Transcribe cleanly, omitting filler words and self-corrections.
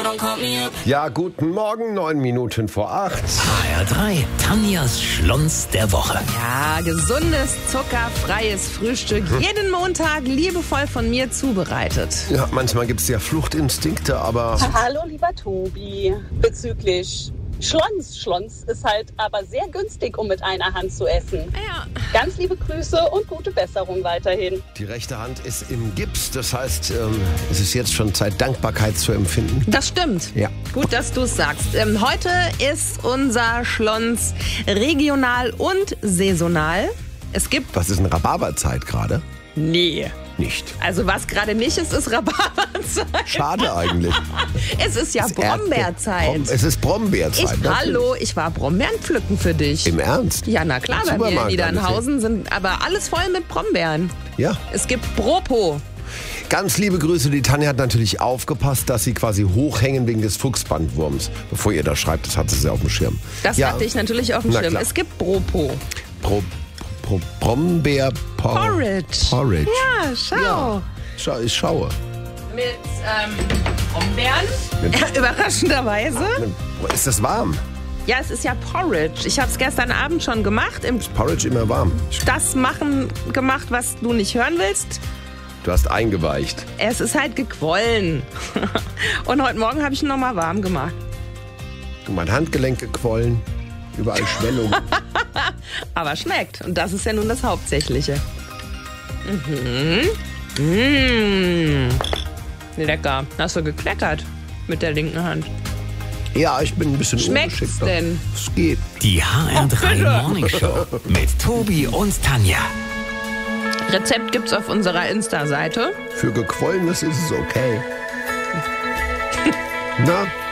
Ja, guten Morgen, 9 Minuten vor 8. HR3, Tanjas Schlons der Woche. Ja, gesundes, zuckerfreies Frühstück. Jeden Montag liebevoll von mir zubereitet. Ja, manchmal gibt es ja Fluchtinstinkte, aber... Hallo, lieber Tobi. Bezüglich Schlons. Schlons ist halt aber sehr günstig, um mit einer Hand zu essen. Ja. Ganz liebe Grüße und gute Besserung weiterhin. Die rechte Hand ist im Gips, das heißt, es ist jetzt schon Zeit, Dankbarkeit zu empfinden. Das stimmt. Ja. Gut, dass du es sagst. Heute ist unser Schlons regional und saisonal. Es gibt... Was ist eine Rhabarberzeit gerade? Nee. Nicht. Also was gerade nicht ist Rhabarberzeit. Schade eigentlich. Es ist ja Brombeerzeit. Es ist Brombeerzeit. Hallo, ich war Brombeeren pflücken für dich. Im Ernst? Ja, na klar, bei mir in Niedernhausen sind aber alles voll mit Brombeeren. Ja. Es gibt Bropo. Ganz liebe Grüße. Die Tanja hat natürlich aufgepasst, dass sie quasi hochhängen wegen des Fuchsbandwurms. Bevor ihr das schreibt, das hatte sie auf dem Schirm. Das hatte ich natürlich auf dem Schirm. Klar. Es gibt Bropo. Brombeer Porridge. Ja, schau. Ja, ich schaue. Mit Brombeeren. Ja, überraschenderweise. Ist das warm? Ja, es ist ja Porridge. Ich habe es gestern Abend schon gemacht. Ist Porridge immer warm? Gemacht, was du nicht hören willst. Du hast eingeweicht. Es ist halt gequollen. Und heute Morgen habe ich ihn nochmal warm gemacht. Mein Handgelenk gequollen. Überall Schwellung. Aber schmeckt. Und das ist ja nun das Hauptsächliche. Lecker. Hast du gekleckert mit der linken Hand. Ja, ich bin ein bisschen Schmeckt's ungeschickter. denn? Es geht. Die HR3 Morning Show mit Tobi und Tanja. Rezept gibt's auf unserer Insta-Seite. Für Gequollenes ist es okay. Na?